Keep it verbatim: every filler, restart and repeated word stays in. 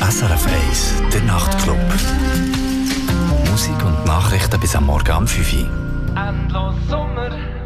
S R F eins, der Nachtclub. Musik und Nachrichten bis am Morgen um fünf Uhr. Endlos Sommer.